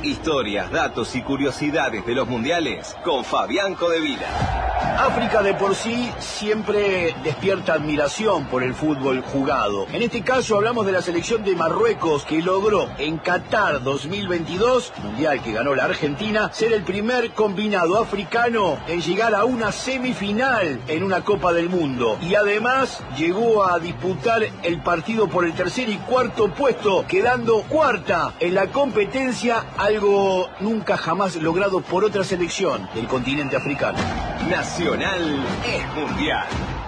Historias, datos y curiosidades de los mundiales con Fabián Codevila. África de por sí siempre despierta admiración por el fútbol jugado. En este caso hablamos de la selección de Marruecos que logró en Qatar 2022, mundial que ganó la Argentina, ser el primer combinado africano en llegar a una semifinal en una Copa del Mundo. Y además llegó a disputar el partido por el tercer y cuarto puesto, quedando cuarta en la competencia, algo nunca jamás logrado por otra selección del continente africano. Nacional es mundial.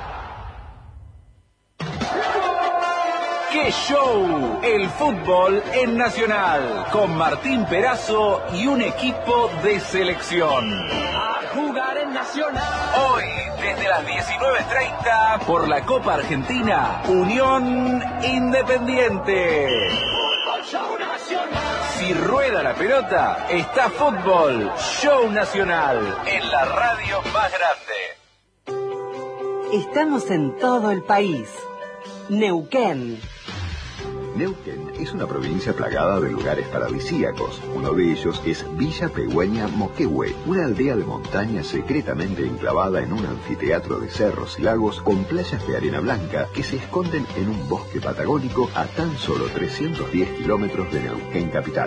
¡Qué show! El fútbol en Nacional, con Martín Perazo y un equipo de selección. A jugar en Nacional. Hoy, desde las 19:30, por la Copa Argentina, Unión Independiente. Fútbol Show Nacional. Si rueda la pelota, está Fútbol Show Nacional, en la radio más grande. Estamos en todo el país. Neuquén. Neuquén es una provincia plagada de lugares paradisíacos. Uno de ellos es Villa Pegüeña Moquehue, una aldea de montaña secretamente enclavada en un anfiteatro de cerros y lagos con playas de arena blanca que se esconden en un bosque patagónico a tan solo 310 kilómetros de Neuquén capital.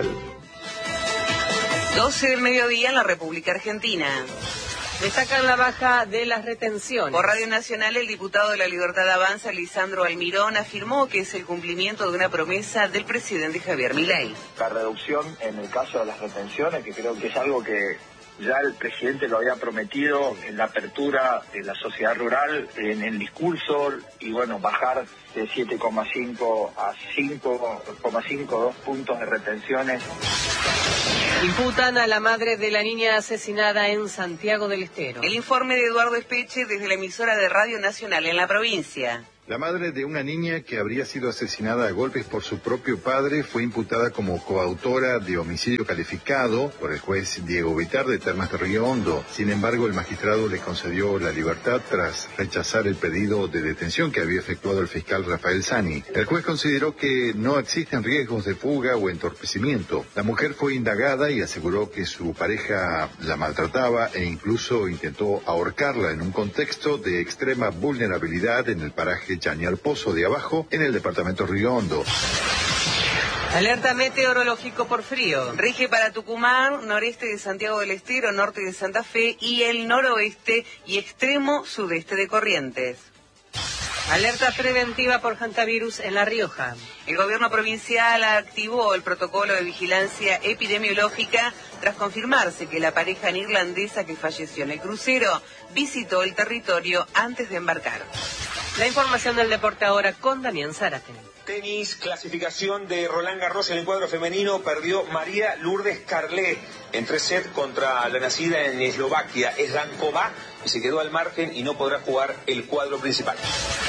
12 del mediodía en la República Argentina. Destacan la baja de las retenciones. Por Radio Nacional, el diputado de la Libertad Avanza, Lisandro Almirón, afirmó que es el cumplimiento de una promesa del presidente Javier Milei. La reducción en el caso de las retenciones, que creo que es algo que ya el presidente lo había prometido en la apertura de la sociedad rural, en el discurso, y bueno, bajar de 7,5 a 5,5, 2 puntos de retenciones. Imputan a la madre de la niña asesinada en Santiago del Estero. El informe de Eduardo Espeche desde la emisora de Radio Nacional en la provincia. La madre de una niña que habría sido asesinada a golpes por su propio padre fue imputada como coautora de homicidio calificado por el juez Diego Vitar de Termas de Río Hondo. Sin embargo, el magistrado le concedió la libertad tras rechazar el pedido de detención que había efectuado el fiscal Rafael Sani. El juez consideró que no existen riesgos de fuga o entorpecimiento. La mujer fue indagada y aseguró que su pareja la maltrataba e incluso intentó ahorcarla en un contexto de extrema vulnerabilidad en el paraje Chañar Pozo de Abajo, en el departamento Río Hondo. Alerta meteorológico por frío. Rige para Tucumán, noreste de Santiago del Estero, norte de Santa Fe y el noroeste y extremo sudeste de Corrientes. Alerta preventiva por hantavirus en La Rioja. El gobierno provincial activó el protocolo de vigilancia epidemiológica tras confirmarse que la pareja neerlandesa que falleció en el crucero visitó el territorio antes de embarcar. La información del deporte ahora con Damián Zárate. Tenis, clasificación de Roland Garros en el cuadro femenino, perdió María Lourdes Carlet en 3 sets contra la nacida en Eslovaquia, Esdankova, y se quedó al margen y no podrá jugar el cuadro principal.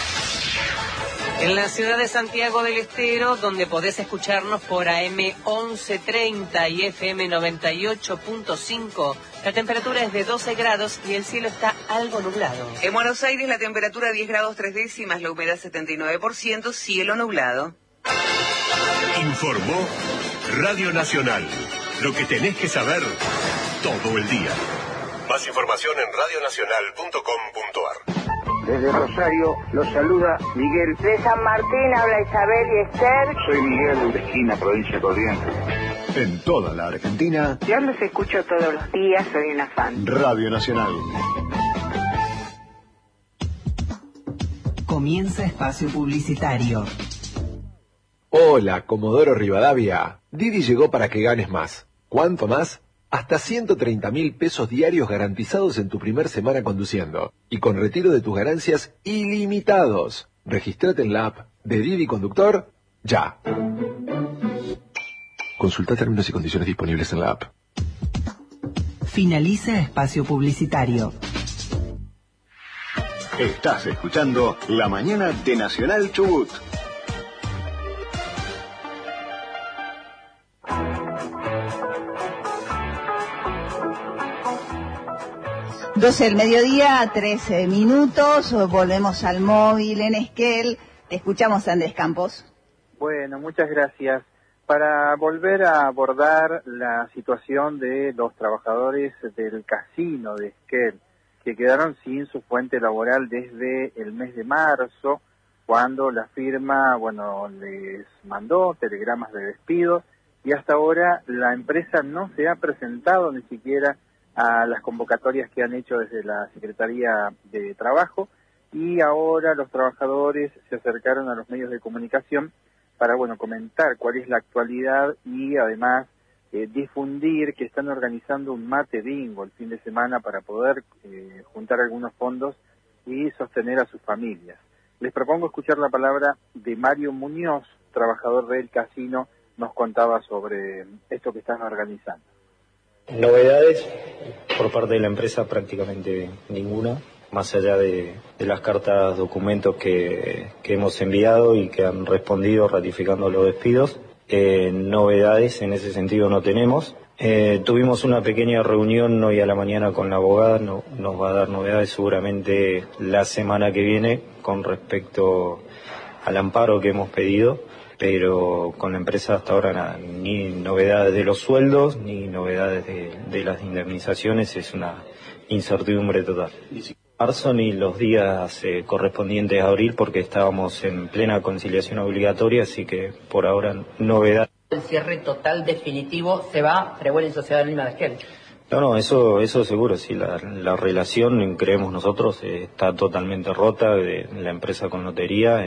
En la ciudad de Santiago del Estero, donde podés escucharnos por AM 1130 y FM 98.5, la temperatura es de 12 grados y el cielo está algo nublado. En Buenos Aires la temperatura 10 grados 3 décimas, la humedad 79%, cielo nublado. Informó Radio Nacional. Lo que tenés que saber todo el día. Más información en radionacional.com.ar. Desde Rosario los saluda Miguel. De San Martín habla Isabel y Esther. Soy Miguel de Esquina, provincia de Corrientes. En toda la Argentina. Yo los escucho todos los días, soy una fan. Radio Nacional. Comienza espacio publicitario. Hola, Comodoro Rivadavia. Didi llegó para que ganes más. ¿Cuánto más? Hasta 130.000 pesos diarios garantizados en tu primer semana conduciendo. Y con retiro de tus ganancias ilimitados. Regístrate en la app de Didi Conductor ya. Consulta términos y condiciones disponibles en la app. Finaliza espacio publicitario. Estás escuchando La Mañana de Nacional Chubut. Doce del mediodía, 13 minutos, volvemos al móvil en Esquel. Te escuchamos, Andrés Campos. Bueno, muchas gracias. para volver a abordar la situación de los trabajadores del casino de Esquel, que quedaron sin su fuente laboral desde el mes de marzo, cuando la firma, les mandó telegramas de despido, y hasta ahora la empresa no se ha presentado ni siquiera a las convocatorias que han hecho desde la Secretaría de Trabajo, y ahora los trabajadores se acercaron a los medios de comunicación para, comentar cuál es la actualidad y además difundir que están organizando un mate bingo el fin de semana para poder juntar algunos fondos y sostener a sus familias. Les propongo escuchar la palabra de Mario Muñoz, trabajador del casino, nos contaba sobre esto que están organizando. Novedades por parte de la empresa prácticamente ninguna, más allá de las cartas, documentos que hemos enviado y que han respondido ratificando los despidos. Novedades en ese sentido no tenemos. Tuvimos una pequeña reunión hoy a la mañana con la abogada, nos va a dar novedades seguramente la semana que viene con respecto al amparo que hemos pedido, pero con la empresa hasta ahora nada, ni novedades de los sueldos, ni novedades de las indemnizaciones, es una incertidumbre total. Marzo ni los días correspondientes a abril porque estábamos en plena conciliación obligatoria, así que por ahora novedad. El cierre total definitivo se va, Trehuel en Sociedad Anónima de Esquel. No, eso seguro, sí, la relación, creemos nosotros, está totalmente rota de la empresa con lotería,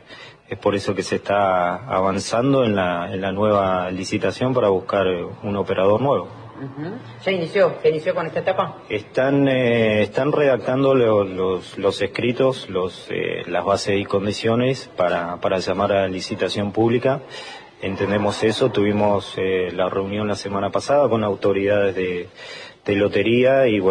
es por eso que se está avanzando en la nueva licitación para buscar un operador nuevo. ¿Ya inició con esta etapa? Están redactando los escritos, las bases y condiciones para llamar a licitación pública. Entendemos eso, tuvimos la reunión la semana pasada con autoridades de lotería y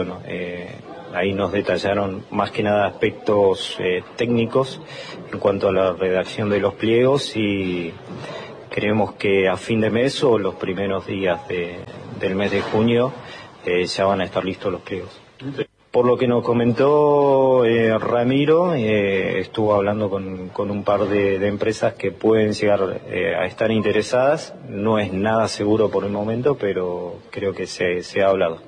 ahí nos detallaron más que nada aspectos técnicos en cuanto a la redacción de los pliegos y creemos que a fin de mes o los primeros días del mes de junio ya van a estar listos los pliegos. Por lo que nos comentó Ramiro, estuvo hablando con un par de empresas que pueden llegar a estar interesadas. No es nada seguro por el momento, pero creo que se ha hablado.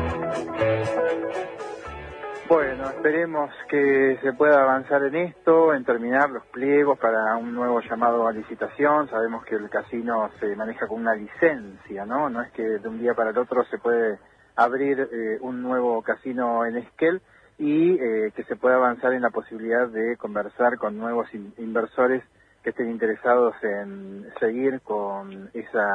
Bueno, esperemos que se pueda avanzar en esto, en terminar los pliegos para un nuevo llamado a licitación. Sabemos que el casino se maneja con una licencia, ¿no? No es que de un día para el otro se puede abrir un nuevo casino en Esquel y que se pueda avanzar en la posibilidad de conversar con nuevos inversores que estén interesados en seguir con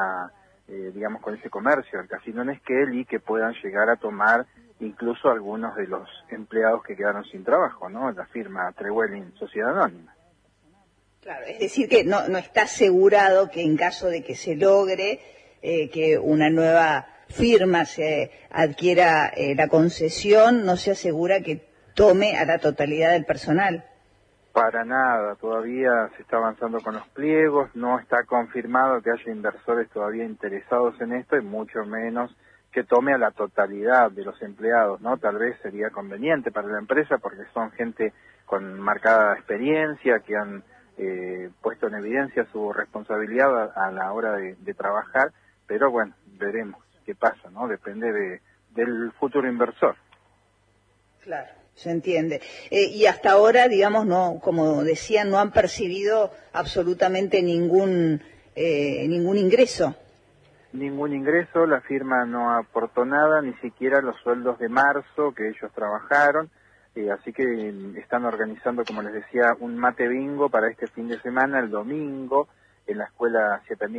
con ese comercio, el casino en Esquel, y que puedan llegar a tomar incluso algunos de los empleados que quedaron sin trabajo, ¿no? La firma Trehuel Sociedad Anónima. Claro, es decir que no está asegurado que en caso de que se logre que una nueva firma se adquiera la concesión, no se asegura que tome a la totalidad del personal. Para nada, todavía se está avanzando con los pliegos, no está confirmado que haya inversores todavía interesados en esto y mucho menos que tome a la totalidad de los empleados, ¿no? Tal vez sería conveniente para la empresa porque son gente con marcada experiencia que han puesto en evidencia su responsabilidad a la hora de trabajar, pero veremos qué pasa, ¿no? Depende del futuro inversor. Claro, se entiende. Y hasta ahora, no, como decían, no han percibido absolutamente ningún ingreso. Ningún ingreso, la firma no aportó nada, ni siquiera los sueldos de marzo que ellos trabajaron, así que están organizando, como les decía, un mate bingo para este fin de semana, el domingo, en la escuela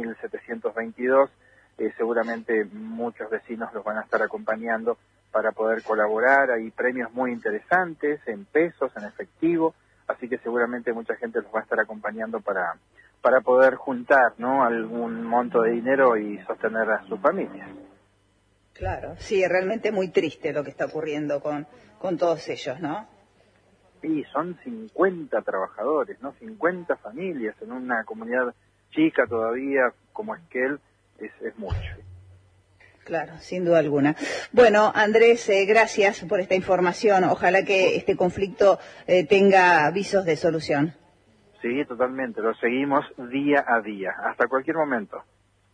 7722. Seguramente muchos vecinos los van a estar acompañando para poder colaborar. Hay premios muy interesantes en pesos, en efectivo, así que seguramente mucha gente los va a estar acompañando para poder juntar, ¿no?, algún monto de dinero y sostener a sus familias. Claro, sí, realmente muy triste lo que está ocurriendo con todos ellos, ¿no? Sí, son 50 trabajadores, ¿no? 50 familias en una comunidad chica todavía como Esquel. Es mucho. Claro, sin duda alguna. Bueno, Andrés, gracias por esta información. Ojalá que este conflicto tenga visos de solución. Sí, totalmente. Lo seguimos día a día, hasta cualquier momento.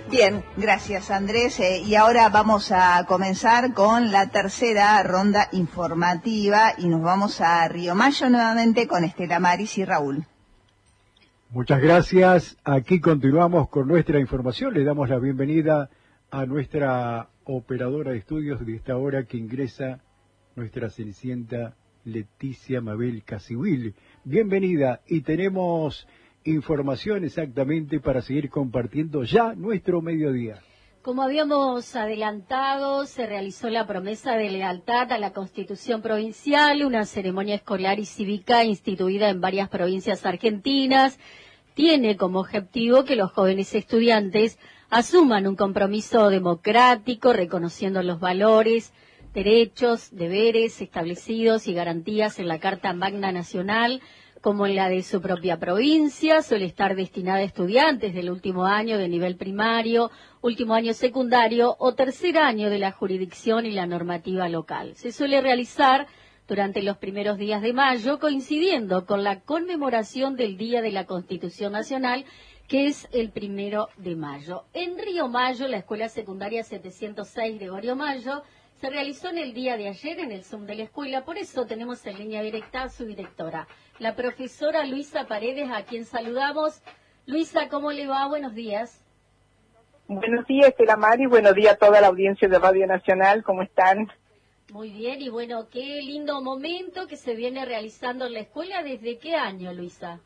Bien, gracias Andrés. Y ahora vamos a comenzar con la tercera ronda informativa y nos vamos a Río Mayo nuevamente con Estela Maris y Raúl. Muchas gracias. Aquí continuamos con nuestra información. Le damos la bienvenida a nuestra operadora de estudios de esta hora que ingresa, nuestra cenicienta Leticia Mabel Casihuil. Bienvenida, y tenemos información exactamente para seguir compartiendo ya nuestro mediodía. Como habíamos adelantado, se realizó la promesa de lealtad a la Constitución Provincial, una ceremonia escolar y cívica instituida en varias provincias argentinas. Tiene como objetivo que los jóvenes estudiantes asuman un compromiso democrático, reconociendo los valores, derechos, deberes establecidos y garantías en la Carta Magna Nacional, como en la de su propia provincia. Suele estar destinada a estudiantes del último año de nivel primario, último año secundario o tercer año de la jurisdicción y la normativa local. Se suele realizar durante los primeros días de mayo, coincidiendo con la conmemoración del Día de la Constitución Nacional, que es el 1 de mayo. En Río Mayo, la Escuela Secundaria 706 Gregorio Mayo, se realizó en el día de ayer en el Zoom de la escuela, por eso tenemos en línea directa a su directora, la profesora Luisa Paredes, a quien saludamos. Luisa, ¿cómo le va? Buenos días. Buenos días, Estela Mari, buenos días a toda la audiencia de Radio Nacional, ¿cómo están? Muy bien, y bueno, qué lindo momento que se viene realizando en la escuela. ¿Desde qué año, Luisa?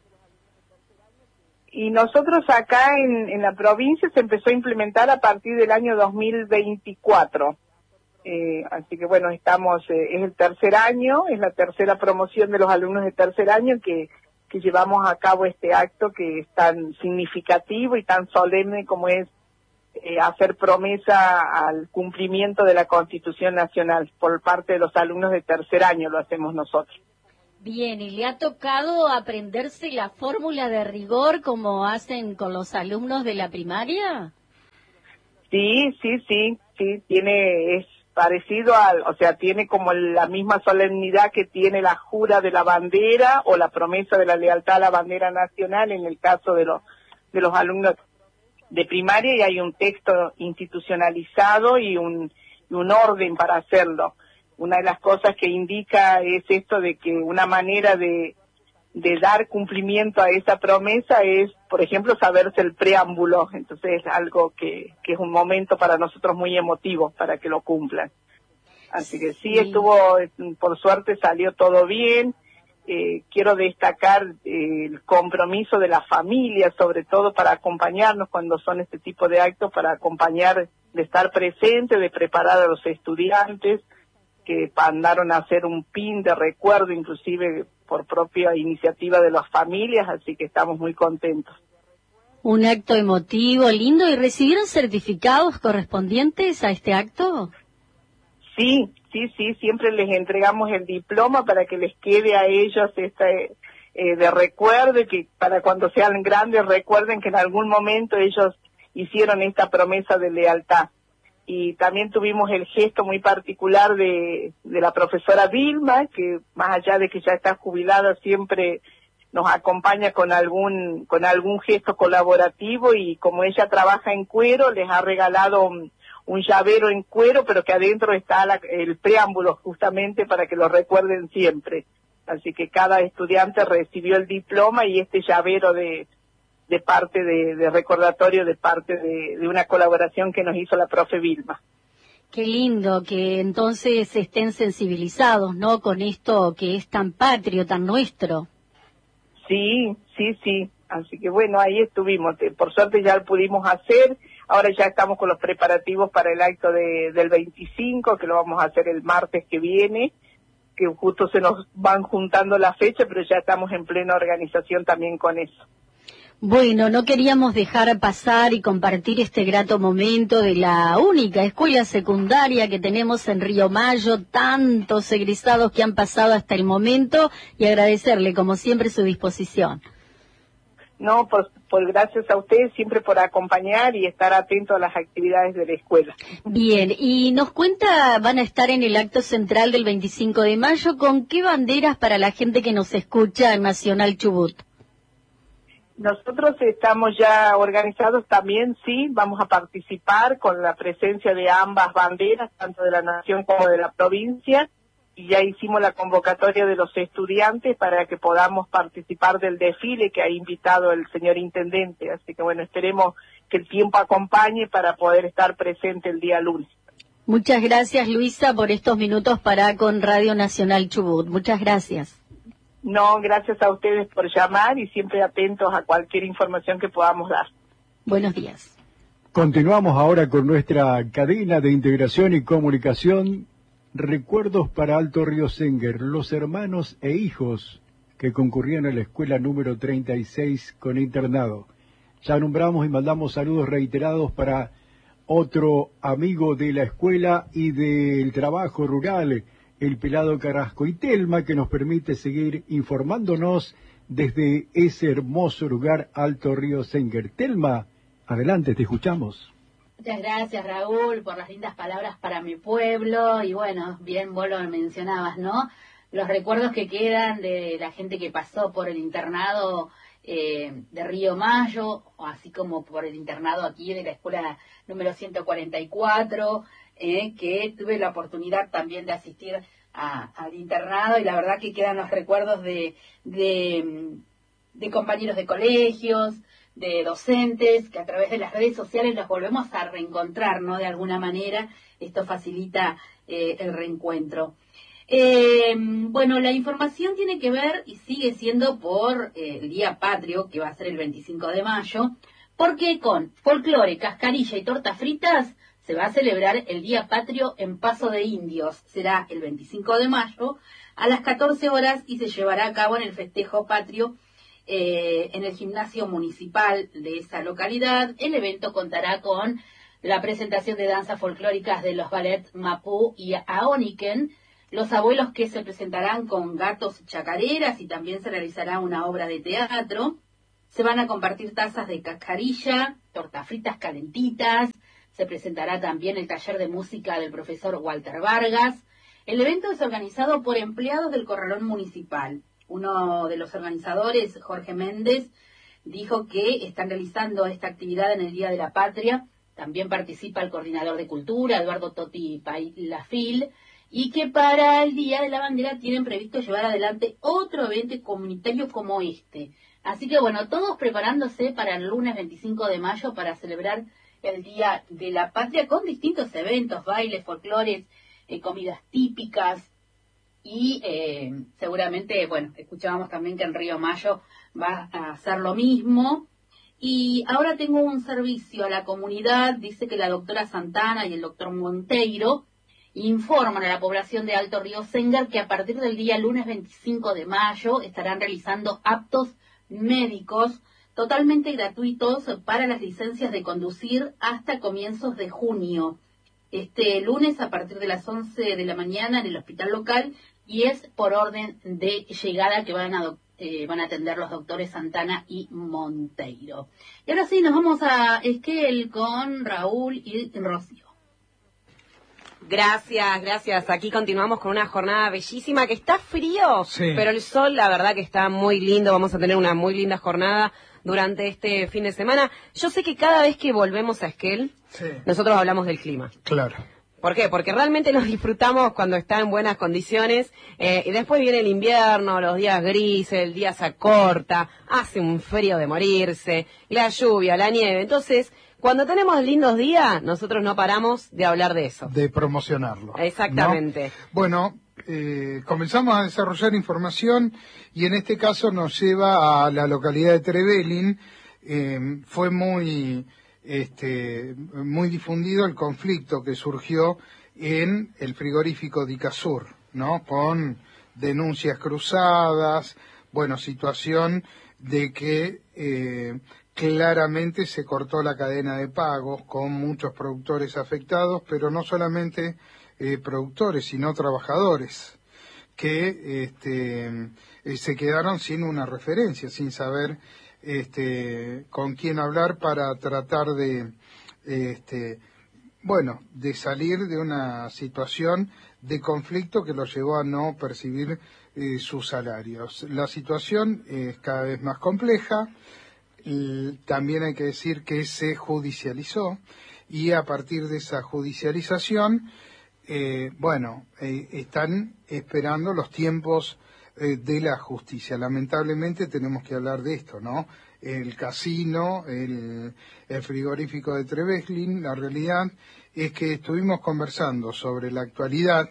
Y nosotros acá en la provincia se empezó a implementar a partir del año 2024. Así que bueno, estamos, es el tercer año, es la tercera promoción de los alumnos de tercer año que llevamos a cabo este acto que es tan significativo y tan solemne como es hacer promesa al cumplimiento de la Constitución Nacional. Por parte de los alumnos de tercer año lo hacemos nosotros. Bien, ¿y le ha tocado aprenderse la fórmula de rigor como hacen con los alumnos de la primaria? Sí, es parecido o sea, tiene como la misma solemnidad que tiene la jura de la bandera o la promesa de la lealtad a la bandera nacional en el caso de los alumnos de primaria, y hay un texto institucionalizado y un orden para hacerlo. Una de las cosas que indica es esto de que una manera de dar cumplimiento a esa promesa es, por ejemplo, saberse el preámbulo. Entonces es algo que es un momento para nosotros muy emotivo para que lo cumplan. Así que sí, estuvo, por suerte salió todo bien. Quiero destacar el compromiso de la familia, sobre todo para acompañarnos cuando son este tipo de actos, para acompañar, de estar presente, de preparar a los estudiantes, que mandaron a hacer un pin de recuerdo, inclusive por propia iniciativa de las familias, así que estamos muy contentos. Un acto emotivo, lindo. ¿Y recibieron certificados correspondientes a este acto? Sí, siempre les entregamos el diploma para que les quede a ellos de recuerdo, y que para cuando sean grandes recuerden que en algún momento ellos hicieron esta promesa de lealtad. Y también tuvimos el gesto muy particular de la profesora Vilma, que más allá de que ya está jubilada, siempre nos acompaña con algún gesto colaborativo, y como ella trabaja en cuero, les ha regalado un llavero en cuero, pero que adentro está el preámbulo justamente para que lo recuerden siempre. Así que cada estudiante recibió el diploma y este llavero de parte de recordatorio, de parte de una colaboración que nos hizo la profe Vilma. Qué lindo que entonces estén sensibilizados, ¿no?, con esto que es tan patrio, tan nuestro. Sí. Así que bueno, ahí estuvimos. Por suerte ya lo pudimos hacer. Ahora ya estamos con los preparativos para el acto del 25, que lo vamos a hacer el martes que viene, que justo se nos van juntando la fecha, pero ya estamos en plena organización también con eso. Bueno, no queríamos dejar pasar y compartir este grato momento de la única escuela secundaria que tenemos en Río Mayo, tantos egresados que han pasado hasta el momento, y agradecerle como siempre su disposición. No, por gracias a ustedes siempre por acompañar y estar atentos a las actividades de la escuela. Bien, y nos cuenta, van a estar en el acto central del 25 de mayo, ¿con qué banderas para la gente que nos escucha en Nacional Chubut? Nosotros estamos ya organizados también, sí, vamos a participar con la presencia de ambas banderas, tanto de la nación como de la provincia, y ya hicimos la convocatoria de los estudiantes para que podamos participar del desfile que ha invitado el señor intendente. Así que bueno, esperemos que el tiempo acompañe para poder estar presente el día lunes. Muchas gracias, Luisa, por estos minutos para con Radio Nacional Chubut. Muchas gracias. No, gracias a ustedes por llamar y siempre atentos a cualquier información que podamos dar. Buenos días. Continuamos ahora con nuestra cadena de integración y comunicación. Recuerdos para Alto Río Sénger, los hermanos e hijos que concurrían a la escuela número 36 con internado. Ya nombramos y mandamos saludos reiterados para otro amigo de la escuela y del trabajo rural, el Pelado Carrasco y Telma, que nos permite seguir informándonos desde ese hermoso lugar, Alto Río Sénger. Telma, adelante, te escuchamos. Muchas gracias, Raúl, por las lindas palabras para mi pueblo. Y bueno, bien vos lo mencionabas, ¿no? Los recuerdos que quedan de la gente que pasó por el internado de Río Mayo, así como por el internado aquí de la escuela número 144, que tuve la oportunidad también de asistir al internado, y la verdad que quedan los recuerdos de compañeros de colegios, de docentes, que a través de las redes sociales los volvemos a reencontrar, ¿no? De alguna manera, esto facilita el reencuentro. Bueno, la información tiene que ver y sigue siendo por el Día Patrio, que va a ser el 25 de mayo, porque con folclore, cascarilla y tortas fritas se va a celebrar el Día Patrio en Paso de Indios. Será el 25 de mayo a las 14 horas y se llevará a cabo en el festejo patrio en el gimnasio municipal de esa localidad. El evento contará con la presentación de danzas folclóricas de los ballets Mapú y Aoniken, los abuelos que se presentarán con gatos y chacareras, y también se realizará una obra de teatro. Se van a compartir tazas de cascarilla, tortas fritas calentitas, se presentará también el taller de música del profesor Walter Vargas. El evento es organizado por empleados del Corralón Municipal. Uno de los organizadores, Jorge Méndez, dijo que están realizando esta actividad en el Día de la Patria. También participa el coordinador de Cultura, Eduardo Totti Lafil, y que para el Día de la Bandera tienen previsto llevar adelante otro evento comunitario como este. Así que bueno, todos preparándose para el lunes 25 de mayo para celebrar el Día de la Patria con distintos eventos, bailes, folclores, comidas típicas, y seguramente, bueno, escuchábamos también que en Río Mayo va a hacer lo mismo. Y ahora tengo un servicio a la comunidad. Dice que la doctora Santana y el doctor Monteiro informan a la población de Alto Río Sénger que a partir del día lunes 25 de mayo estarán realizando actos médicos totalmente gratuitos para las licencias de conducir hasta comienzos de junio. Este lunes a partir de las 11 de la mañana en el hospital local, y es por orden de llegada que van a atender los doctores Santana y Monteiro. Y ahora sí, nos vamos a Esquel con Raúl y Rocío. Gracias. Aquí continuamos con una jornada bellísima, que está frío, sí, pero el sol, la verdad que está muy lindo. Vamos a tener una muy linda jornada durante este fin de semana. Yo sé que cada vez que volvemos a Esquel, sí, nosotros hablamos del clima. Claro. ¿Por qué? Porque realmente nos disfrutamos cuando está en buenas condiciones, y después viene el invierno, los días grises, el día se acorta, hace un frío de morirse, la lluvia, la nieve. Entonces, cuando tenemos lindos días, nosotros no paramos de hablar de eso. De promocionarlo. Exactamente. ¿No? Bueno, comenzamos a desarrollar información, y en este caso nos lleva a la localidad de Trevelin. Fue muy difundido el conflicto que surgió en el frigorífico de Icazur, ¿no? Con denuncias cruzadas, bueno, situación de que claramente se cortó la cadena de pagos, con muchos productores afectados, pero no solamente productores, sino trabajadores que se quedaron sin una referencia, sin saber con quién hablar para tratar de salir de una situación de conflicto que los llevó a no percibir sus salarios. La situación es cada vez más compleja. también hay que decir que se judicializó y a partir de esa judicialización, están esperando los tiempos de la justicia. Lamentablemente tenemos que hablar de esto, ¿no? El casino, el frigorífico de Treveslin, la realidad es que estuvimos conversando sobre la actualidad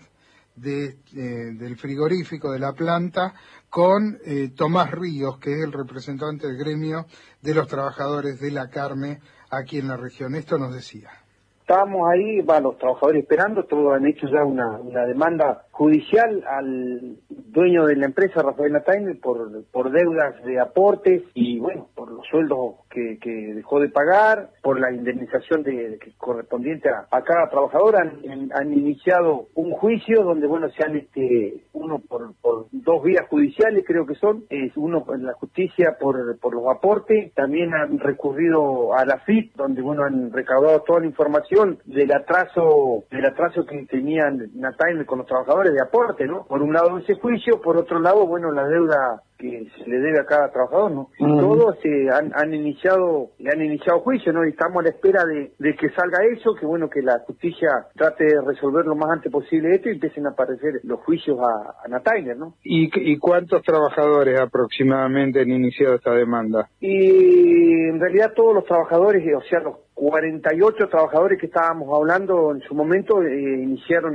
del frigorífico, de la planta, con Tomás Ríos, que es el representante del gremio de los trabajadores de la carne aquí en la región. Esto nos decía. Estábamos ahí, los trabajadores esperando, todos han hecho ya una demanda judicial al dueño de la empresa, Rafael Natainer, por deudas de aportes y, bueno, por los sueldos que dejó de pagar, por la indemnización correspondiente a cada trabajador. Han iniciado un juicio donde, bueno, se han, uno por 2 vías judiciales, creo que son, uno en la justicia por los aportes, también han recurrido a la FIP, donde, bueno, han recaudado toda la información del atraso que tenían Natainer con los trabajadores de aporte, ¿no? Por un lado ese juicio, por otro lado, bueno, la deuda que se le debe a cada trabajador, ¿no? Y todos le han iniciado juicio, ¿no? Y estamos a la espera de que salga eso, que bueno, que la justicia trate de resolver lo más antes posible esto y empiecen a aparecer los juicios a Natainer, ¿no? ¿Y cuántos trabajadores aproximadamente han iniciado esta demanda? Y en realidad todos los trabajadores, o sea, los 48 trabajadores que estábamos hablando en su momento, iniciaron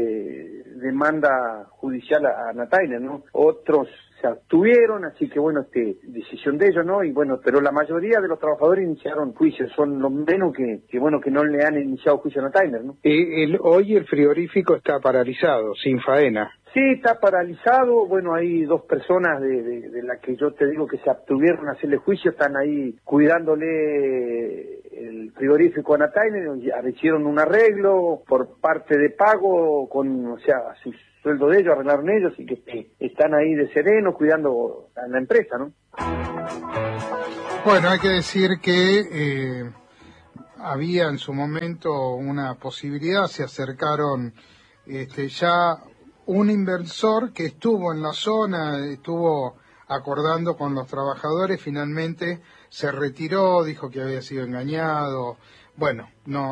demanda judicial a Natainer, ¿no? Otros se abstuvieron, así que bueno, decisión de ellos, ¿no? Y bueno, pero la mayoría de los trabajadores iniciaron juicios, son los menos que no le han iniciado juicio a Natainer, ¿no? Hoy el frigorífico está paralizado, sin faena. Sí, está paralizado. Bueno, hay 2 personas de las que yo te digo que se abstuvieron a hacerle juicio, están ahí cuidándole el frigorífico a Natainer, hicieron un arreglo por parte de pago con, sus sueldo de ellos, arreglaron ellos y que están ahí de sereno cuidando a la empresa, ¿no? Bueno, hay que decir que había en su momento una posibilidad, se acercaron ya un inversor que estuvo en la zona, estuvo acordando con los trabajadores, finalmente se retiró, dijo que había sido engañado, bueno,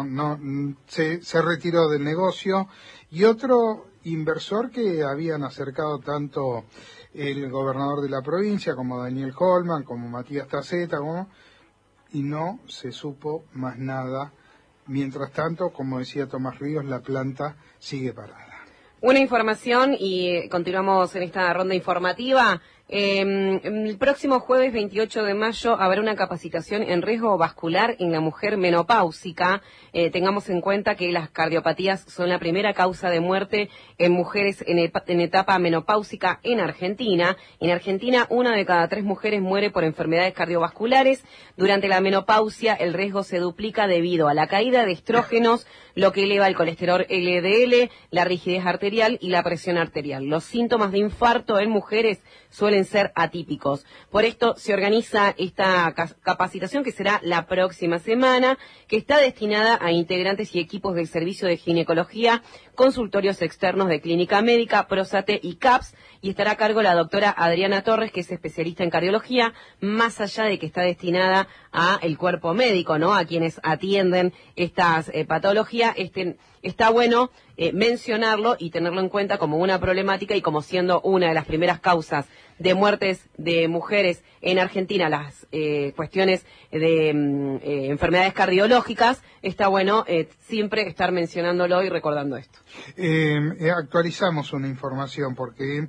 se retiró del negocio, y otro inversor que habían acercado tanto el gobernador de la provincia como Daniel Holman, como Matías Taceta, y no se supo más nada. Mientras tanto, como decía Tomás Ríos, la planta sigue parada. Una información y continuamos en esta ronda informativa. El próximo jueves 28 de mayo habrá una capacitación en riesgo vascular en la mujer menopáusica. Tengamos en cuenta que las cardiopatías son la primera causa de muerte en mujeres en etapa menopáusica en Argentina. En Argentina, 1 de cada 3 mujeres muere por enfermedades cardiovasculares. Durante la menopausia, el riesgo se duplica debido a la caída de estrógenos, lo que eleva el colesterol LDL, la rigidez arterial y la presión arterial. Los síntomas de infarto en mujeres suelen ser atípicos. Por esto se organiza esta capacitación que será la próxima semana, que está destinada a integrantes y equipos del servicio de ginecología, consultorios externos de clínica médica, Próstate y CAPS, y estará a cargo la doctora Adriana Torres, que es especialista en cardiología, más allá de que está destinada a el cuerpo médico, ¿no? A quienes atienden estas patologías. Está bueno mencionarlo y tenerlo en cuenta como una problemática y como siendo una de las primeras causas de muertes de mujeres en Argentina, las cuestiones de enfermedades cardiológicas. Está bueno siempre estar mencionándolo y recordando esto. Actualizamos una información porque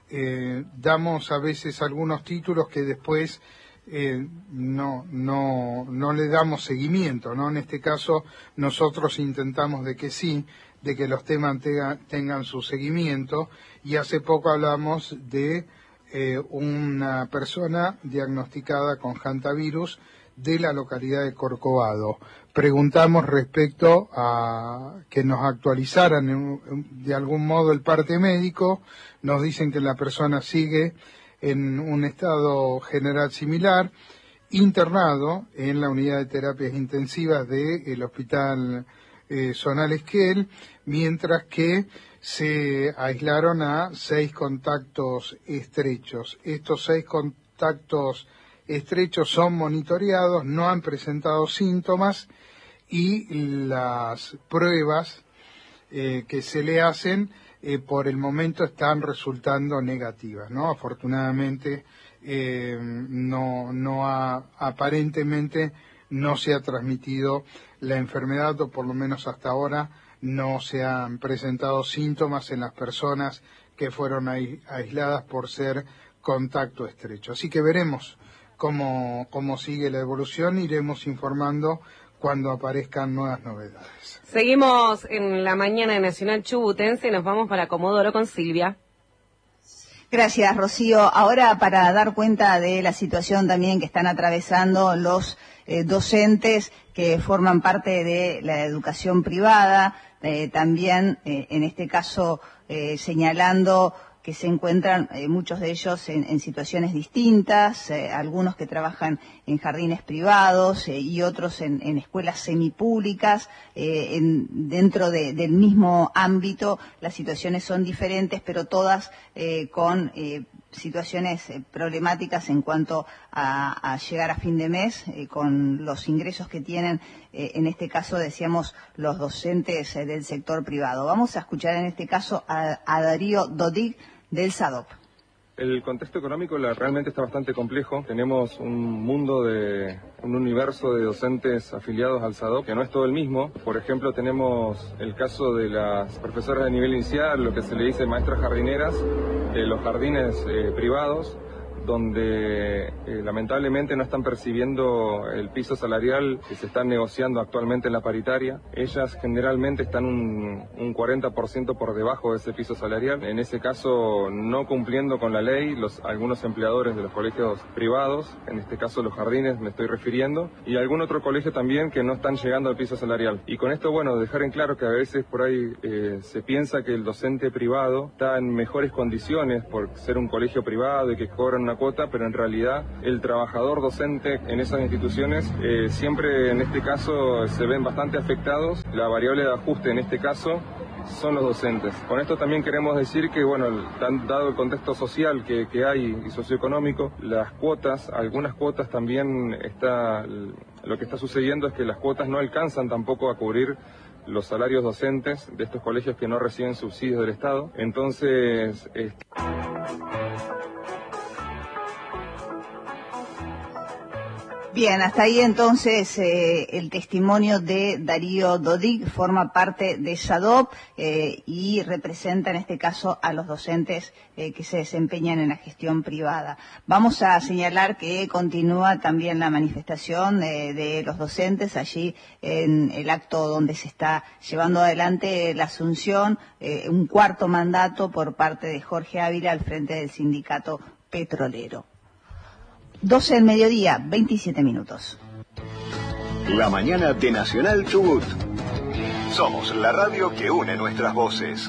damos a veces algunos títulos que después no le damos seguimiento, ¿no? En este caso nosotros intentamos de que sí, de que los temas tengan su seguimiento, y hace poco hablamos de una persona diagnosticada con hantavirus de la localidad de Corcovado. Preguntamos respecto a que nos actualizaran de algún modo el parte médico, nos dicen que la persona sigue en un estado general similar, internado en la unidad de terapias intensivas del Hospital Zonal Esquel, mientras que se aislaron a 6 contactos estrechos. Estos 6 contactos estrecho son monitoreados, no han presentado síntomas y las pruebas que se le hacen por el momento están resultando negativas, ¿no? Afortunadamente aparentemente no se ha transmitido la enfermedad, o por lo menos hasta ahora no se han presentado síntomas en las personas que fueron aisladas por ser contacto estrecho. Así que veremos cómo sigue la evolución, iremos informando cuando aparezcan nuevas novedades. Seguimos en la mañana nacional chubutense, nos vamos para Comodoro con Silvia. Gracias, Rocío. Ahora, para dar cuenta de la situación también que están atravesando los docentes que forman parte de la educación privada, también en este caso señalando que se encuentran muchos de ellos en situaciones distintas, algunos que trabajan en jardines privados y otros en escuelas semipúblicas. Dentro del mismo ámbito las situaciones son diferentes, pero todas con situaciones problemáticas en cuanto a llegar a fin de mes con los ingresos que tienen, en este caso decíamos los docentes del sector privado. Vamos a escuchar en este caso a Darío Dodig del SADOP. El contexto económico realmente está bastante complejo. Tenemos un universo de docentes afiliados al SADOP que no es todo el mismo. Por ejemplo, tenemos el caso de las profesoras de nivel inicial, lo que se le dice maestras jardineras, los jardines privados, donde lamentablemente no están percibiendo el piso salarial que se está negociando actualmente en la paritaria. Ellas generalmente están un 40% por debajo de ese piso salarial. En ese caso, no cumpliendo con la ley, algunos empleadores de los colegios privados, en este caso los jardines me estoy refiriendo, y algún otro colegio también que no están llegando al piso salarial. Y con esto, bueno, dejar en claro que a veces por ahí se piensa que el docente privado está en mejores condiciones por ser un colegio privado y que cobran una cuota, pero en realidad el trabajador docente en esas instituciones siempre en este caso se ven bastante afectados. La variable de ajuste en este caso son los docentes. Con esto también queremos decir que, bueno, dado el contexto social que hay y socioeconómico, las cuotas, algunas cuotas también lo que está sucediendo es que las cuotas no alcanzan tampoco a cubrir los salarios docentes de estos colegios que no reciben subsidios del Estado. Entonces, Bien, hasta ahí entonces el testimonio de Darío Dodig, forma parte de SADOP y representa en este caso a los docentes que se desempeñan en la gestión privada. Vamos a señalar que continúa también la manifestación de los docentes allí en el acto donde se está llevando adelante la asunción, un cuarto mandato por parte de Jorge Ávila al frente del sindicato petrolero. 12 del mediodía, 27 minutos. La mañana de Nacional Chubut. Somos la radio que une nuestras voces.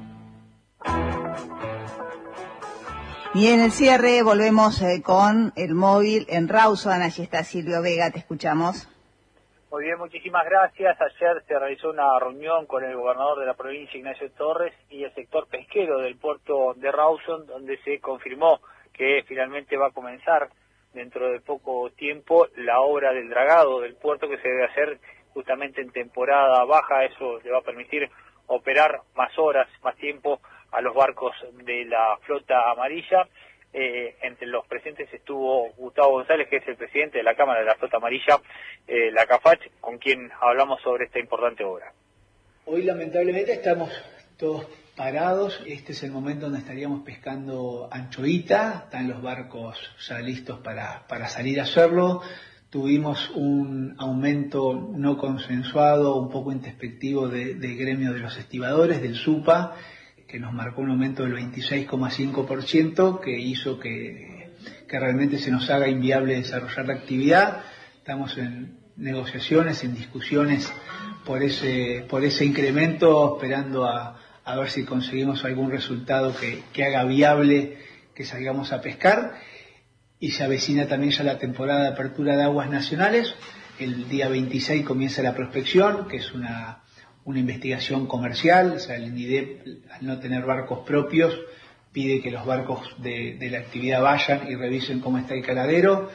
Y en el cierre volvemos con el móvil en Rawson. Allí está Silvio Vega, te escuchamos. Muy bien, muchísimas gracias. Ayer se realizó una reunión con el gobernador de la provincia, Ignacio Torres, y el sector pesquero del puerto de Rawson, donde se confirmó que finalmente va a comenzar dentro de poco tiempo la obra del dragado del puerto, que se debe hacer justamente en temporada baja. Eso le va a permitir operar más horas, más tiempo a los barcos de la flota amarilla. Entre los presentes estuvo Gustavo González, que es el presidente de la Cámara de la Flota Amarilla, la CAFACH, con quien hablamos sobre esta importante obra. Hoy lamentablemente estamos todos parados. Este es el momento donde estaríamos pescando anchoita. Están los barcos ya listos para salir a hacerlo. Tuvimos un aumento no consensuado, un poco introspectivo del gremio de los estibadores, del SUPA, que nos marcó un aumento del 26,5%, que hizo que realmente se nos haga inviable desarrollar la actividad. Estamos en negociaciones, en discusiones por ese incremento, esperando a ver si conseguimos algún resultado que haga viable que salgamos a pescar. Y se avecina también ya la temporada de apertura de aguas nacionales. El día 26 comienza la prospección, que es una investigación comercial. O sea, el INIDEP, al no tener barcos propios, pide que los barcos de la actividad vayan y revisen cómo está el caladero.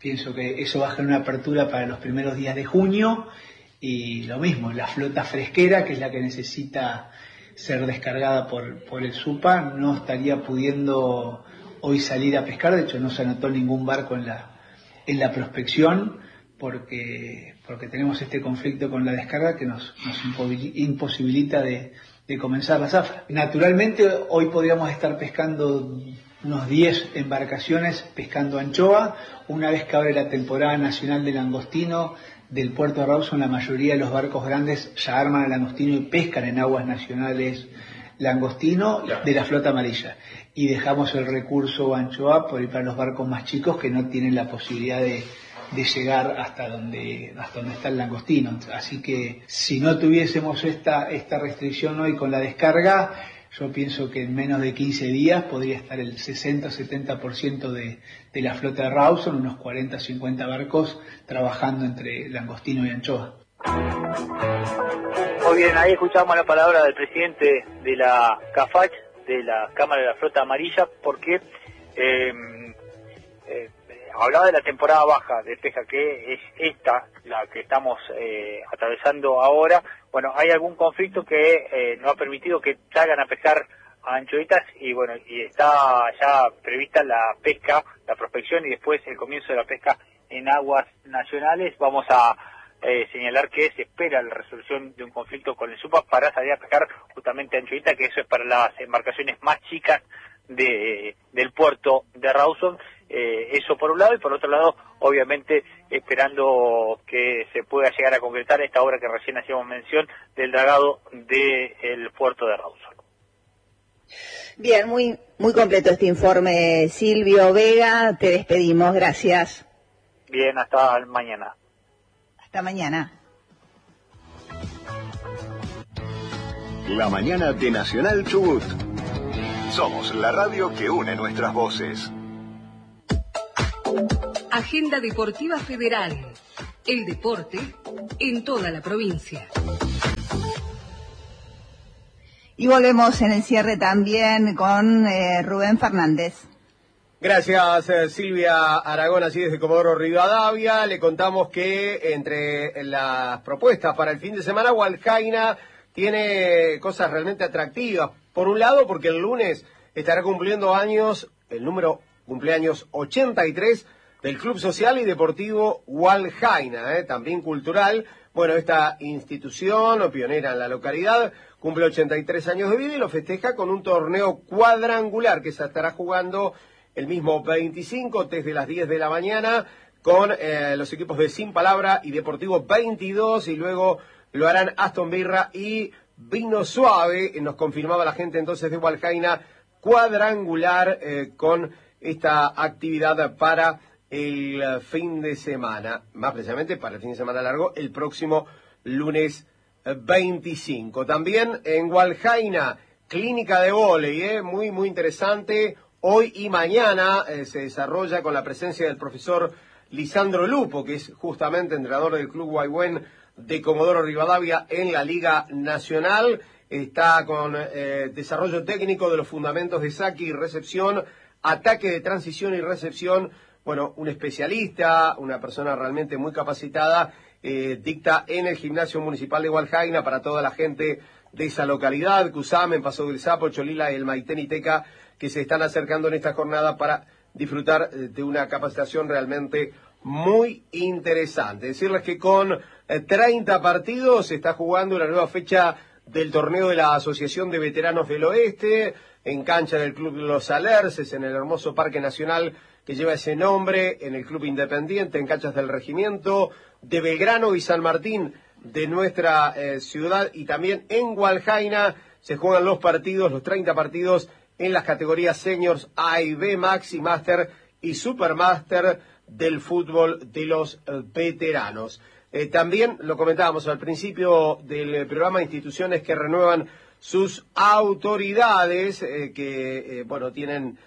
Pienso que eso va a generar una apertura para los primeros días de junio y lo mismo, la flota fresquera, que es la que necesita ser descargada por el SUPA, no estaría pudiendo hoy salir a pescar. De hecho, no se anotó ningún barco en la prospección porque tenemos este conflicto con la descarga que nos imposibilita de comenzar la zafra. Naturalmente, hoy podríamos estar pescando unos 10 embarcaciones pescando anchoa. Una vez que abre la temporada nacional del langostino del puerto de Rawson, la mayoría de los barcos grandes ya arman el langostino y pescan en aguas nacionales langostino de la flota amarilla. Y dejamos el recurso anchoa por ir para los barcos más chicos que no tienen la posibilidad de llegar hasta donde está el langostino. Así que si no tuviésemos esta restricción hoy con la descarga, yo pienso que en menos de 15 días podría estar el 60-70% de la flota de Rawson, unos 40-50 barcos trabajando entre langostino y anchoa. Muy bien, ahí escuchamos la palabra del presidente de la CAFAC, de la Cámara de la Flota Amarilla, porque hablaba de la temporada baja de pesca, que es esta, la que estamos atravesando ahora. Bueno, hay algún conflicto que no ha permitido que salgan a pescar a anchoitas y bueno, y está ya prevista la pesca, la prospección y después el comienzo de la pesca en aguas nacionales. Vamos a señalar que se espera la resolución de un conflicto con el SUPA para salir a pescar justamente anchoita, que eso es para las embarcaciones más chicas del puerto de Rawson. Eso por un lado, y por otro lado, obviamente, esperando que se pueda llegar a concretar esta obra que recién hacíamos mención del dragado del puerto de Rawson. Bien, muy completo este informe, Silvio Vega. Te despedimos, gracias. Bien, hasta mañana. Hasta mañana. La mañana de Nacional Chubut. Somos la radio que une nuestras voces. Agenda Deportiva Federal. El deporte en toda la provincia. Y volvemos en el cierre también con Rubén Fernández. Gracias, Silvia Aragón, así desde Comodoro Rivadavia. Le contamos que entre las propuestas para el fin de semana, Hualjaina tiene cosas realmente atractivas. Por un lado, porque el lunes estará cumpliendo años, el número cumpleaños 83 del Club Social y Deportivo Hualjaina, también cultural. Bueno, esta institución, pionera en la localidad, cumple 83 años de vida y lo festeja con un torneo cuadrangular que se estará jugando el mismo 25 desde las 10 de la mañana con los equipos de Sin Palabra y Deportivo 22 y luego lo harán Aston Birra y Vino Suave. Nos confirmaba la gente entonces de Hualjaina, cuadrangular con esta actividad para el fin de semana, más precisamente para el fin de semana largo, el próximo lunes 25. También en Hualjaina, clínica de vóley, muy interesante. Hoy y mañana se desarrolla con la presencia del profesor Lisandro Lupo, que es justamente entrenador del Club Guaygüen de Comodoro Rivadavia en la Liga Nacional. Está con desarrollo técnico de los fundamentos de saque y recepción, ataque de transición y recepción. Bueno, un especialista, una persona realmente muy capacitada, dicta en el Gimnasio Municipal de Hualjaina para toda la gente de esa localidad, Cusamen, Paso del Sapo, Cholila y el Maitén y Teca, que se están acercando en esta jornada para disfrutar de una capacitación realmente muy interesante. Decirles que con 30 partidos se está jugando una nueva fecha del torneo de la Asociación de Veteranos del Oeste, en cancha del Club Los Alerces, en el hermoso Parque Nacional que lleva ese nombre, en el Club Independiente, en canchas del Regimiento, de Belgrano y San Martín de nuestra ciudad, y también en Hualjaina se juegan los partidos, los 30 partidos en las categorías Seniors A y B, Maxi, Master y Supermaster del fútbol de los veteranos. También lo comentábamos al principio del programa, instituciones que renuevan sus autoridades, tienen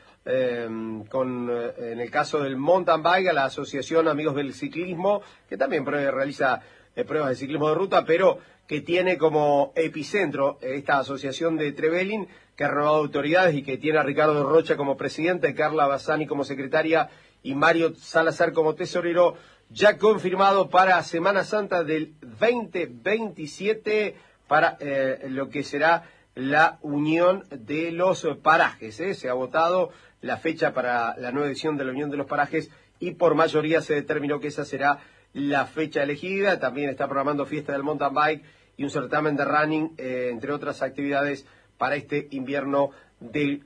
en el caso del mountain bike a la Asociación Amigos del Ciclismo, que también realiza pruebas de ciclismo de ruta, pero que tiene como epicentro esta asociación de Trevelin, que ha renovado autoridades y que tiene a Ricardo Rocha como presidente, Carla Bassani como secretaria y Mario Salazar como tesorero, ya confirmado para Semana Santa del 2027 para lo que será la unión de los parajes. Se ha votado la fecha para la nueva edición de la Unión de los Parajes y por mayoría se determinó que esa será la fecha elegida. También está programando fiesta del mountain bike y un certamen de running, entre otras actividades para este invierno del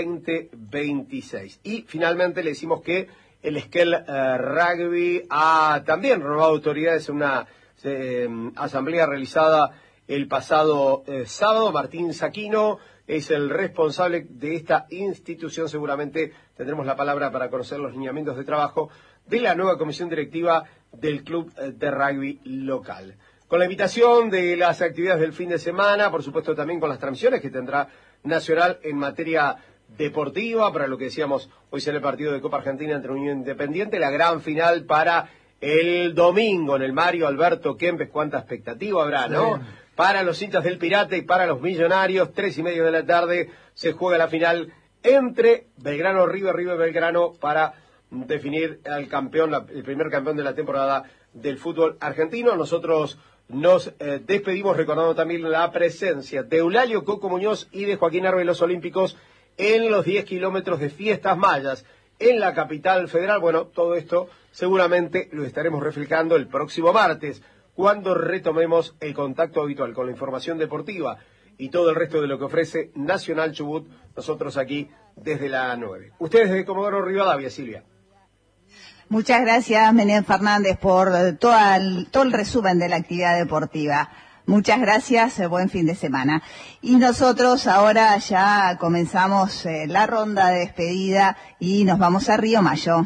2026. Y finalmente le decimos que el Esquel Rugby ha también renovado autoridades en una asamblea realizada el pasado sábado. Martín Saquino es el responsable de esta institución. Seguramente tendremos la palabra para conocer los lineamientos de trabajo de la nueva comisión directiva del club de rugby local. Con la invitación de las actividades del fin de semana, por supuesto también con las transmisiones que tendrá Nacional en materia deportiva, para lo que decíamos, hoy será el partido de Copa Argentina entre Unión Independiente, la gran final para el domingo en el Mario Alberto Kempes. Cuánta expectativa habrá, ¿no? Sí. Para los hinchas del Pirata y para los Millonarios, 3:30 de la tarde se juega la final entre Belgrano River Belgrano para definir al campeón, el primer campeón de la temporada del fútbol argentino. Nosotros nos despedimos recordando también la presencia de Eulalio Coco Muñoz y de Joaquín Arbe, los olímpicos, en los 10 kilómetros de Fiestas Mayas en la capital federal. Bueno, todo esto seguramente lo estaremos reflejando el próximo martes, cuando retomemos el contacto habitual con la información deportiva y todo el resto de lo que ofrece Nacional Chubut, nosotros aquí desde la 9. Ustedes desde Comodoro Rivadavia, Silvia. Muchas gracias, Menem Fernández, por todo el resumen de la actividad deportiva. Muchas gracias, buen fin de semana. Y nosotros ahora ya comenzamos la ronda de despedida y nos vamos a Río Mayo.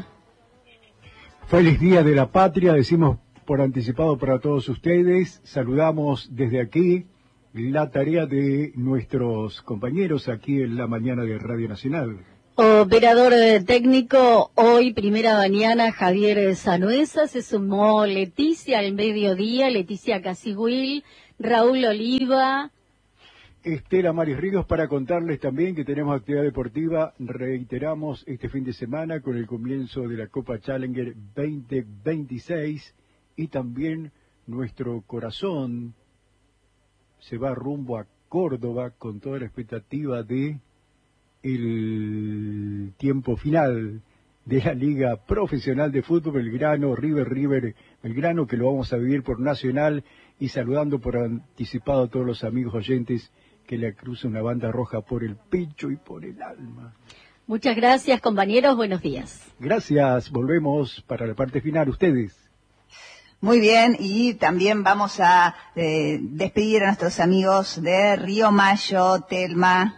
Feliz Día de la Patria, decimos por anticipado para todos ustedes. Saludamos desde aquí la tarea de nuestros compañeros aquí en la mañana de Radio Nacional. Operador técnico, hoy primera mañana Javier Sanuesa, se sumó Leticia al mediodía, Leticia Casiguil, Raúl Oliva. Estela Maris Ríos, para contarles también que tenemos actividad deportiva, reiteramos este fin de semana con el comienzo de la Copa Challenger 2026 y también nuestro corazón se va rumbo a Córdoba con toda la expectativa de el tiempo final de la Liga Profesional de Fútbol Belgrano, River Belgrano, que lo vamos a vivir por Nacional, y saludando por anticipado a todos los amigos oyentes que le cruza una banda roja por el pecho y por el alma. Muchas gracias, compañeros, buenos días. Gracias, volvemos para la parte final, ustedes. Muy bien, y también vamos a despedir a nuestros amigos de Río Mayo, Telma.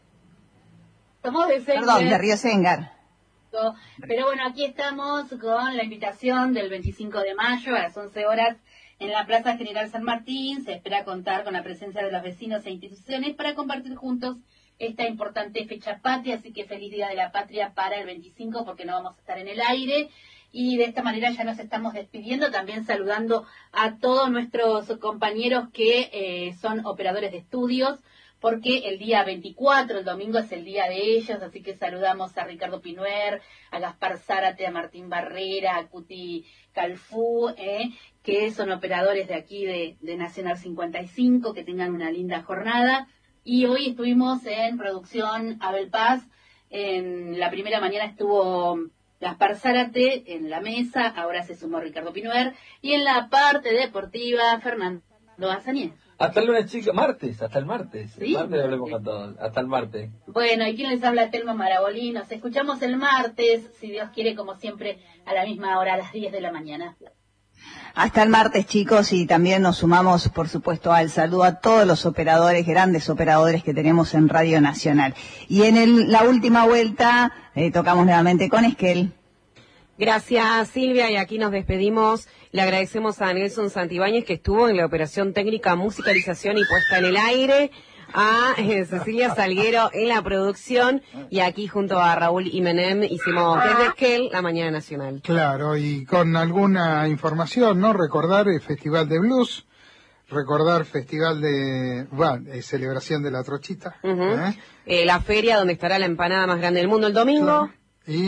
Somos de Sengar. Perdón, de Río Sengar. Pero bueno, aquí estamos con la invitación del 25 de mayo a las 11 horas en la Plaza General San Martín. Se espera contar con la presencia de los vecinos e instituciones para compartir juntos esta importante fecha patria. Así que feliz Día de la Patria para el 25, porque no vamos a estar en el aire. Y de esta manera ya nos estamos despidiendo, también saludando a todos nuestros compañeros que son operadores de estudios, porque el día 24, el domingo, es el día de ellos, así que saludamos a Ricardo Pinuer, a Gaspar Zárate, a Martín Barrera, a Cuti Calfú, que son operadores de aquí de Nacional 55, que tengan una linda jornada. Y hoy estuvimos en producción Abel Paz, en la primera mañana estuvo Gaspar Zárate en la mesa, ahora se sumó Ricardo Pinuer, y en la parte deportiva, Fernando Azañez. Hasta el lunes, chicos, hasta el martes. ¿Sí? El martes hablemos con todos, hasta el martes. Bueno, ¿y quién les habla? Telma Marabolí. Nos escuchamos el martes, si Dios quiere, como siempre, a la misma hora, a las 10 de la mañana. Hasta el martes, chicos, y también nos sumamos, por supuesto, al saludo a todos los operadores, grandes operadores que tenemos en Radio Nacional. Y en la última vuelta tocamos nuevamente con Esquel. Gracias, Silvia, y aquí nos despedimos. Le agradecemos a Nelson Santibáñez, que estuvo en la operación técnica, musicalización y puesta en el aire, a Cecilia Salguero en la producción, y aquí junto a Raúl y Menem hicimos desde Esquel la Mañana Nacional. Claro, y con alguna información, ¿no? Recordar el Festival de Blues, recordar Festival de celebración de la Trochita. La feria donde estará la empanada más grande del mundo el domingo. Claro. Y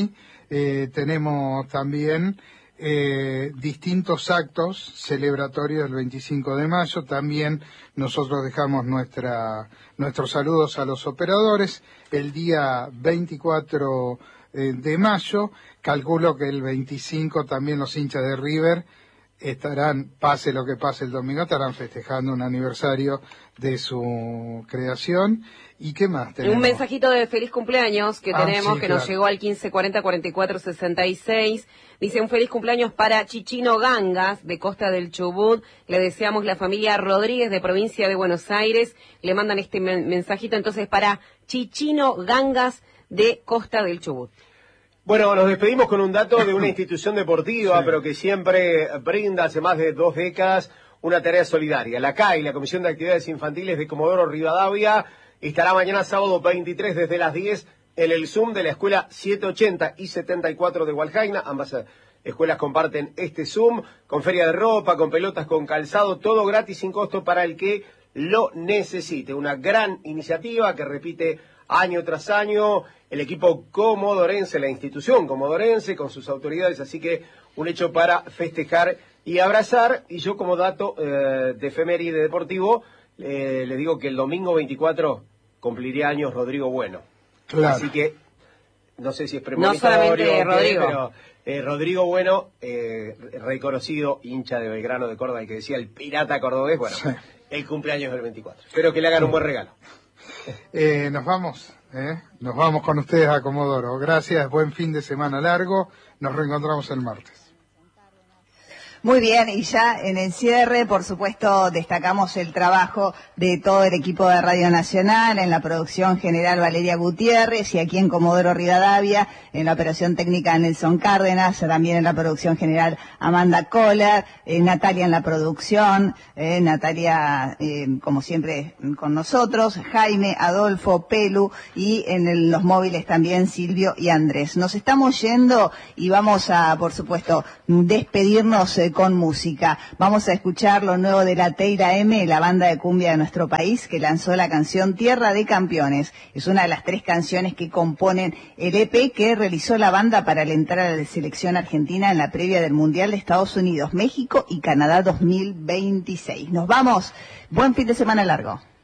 tenemos también distintos actos celebratorios del 25 de mayo. También nosotros dejamos nuestros saludos a los operadores. El día 24 de mayo, calculo que el 25 también los hinchas de River estarán, pase lo que pase el domingo, estarán festejando un aniversario de su creación. ¿Y qué más tenemos? Un mensajito de feliz cumpleaños que tenemos, sí, que claro. nos llegó al 1540-4466. Dice un feliz cumpleaños para Chichino Gangas, de Costa del Chubut. Le deseamos la familia Rodríguez, de provincia de Buenos Aires. Le mandan este mensajito entonces para Chichino Gangas, de Costa del Chubut. Bueno, nos despedimos con un dato de una institución deportiva, pero que siempre brinda hace más de 2 décadas una tarea solidaria. La CAI, la Comisión de Actividades Infantiles de Comodoro Rivadavia, estará mañana sábado 23 desde las 10 en el Zoom de la escuela 780 y 74 de Hualjaina. Ambas escuelas comparten este Zoom con feria de ropa, con pelotas, con calzado, todo gratis sin costo para el que lo necesite. Una gran iniciativa que repite año tras año el equipo comodorense, la institución comodorense con sus autoridades, así que un hecho para festejar y abrazar. Y yo, como dato de efeméride deportivo, le digo que el domingo 24 cumpliría años Rodrigo Bueno. Claro. Así que no sé si es premonitorio, No solamente Rodrigo, pero Rodrigo Bueno, reconocido hincha de Belgrano de Córdoba, y que decía el pirata cordobés, bueno, sí. El cumpleaños del 24. Espero que le hagan un buen regalo. Nos vamos con ustedes a Comodoro. Gracias, buen fin de semana largo. Nos reencontramos el martes. Muy bien, y ya en el cierre, por supuesto, destacamos el trabajo de todo el equipo de Radio Nacional, en la producción general Valeria Gutiérrez, y aquí en Comodoro Rivadavia, en la operación técnica Nelson Cárdenas, también en la producción general Amanda Kohler, Natalia en la producción, Natalia, como siempre, con nosotros, Jaime, Adolfo, Pelu, y en los móviles también Silvio y Andrés. Nos estamos yendo y vamos a, por supuesto, despedirnos con música. Vamos a escuchar lo nuevo de la Teira M, la banda de cumbia de nuestro país, que lanzó la canción Tierra de Campeones. Es una de las 3 canciones que componen el EP que realizó la banda para alentar a la selección argentina en la previa del Mundial de Estados Unidos, México y Canadá 2026. Nos vamos. Buen fin de semana largo.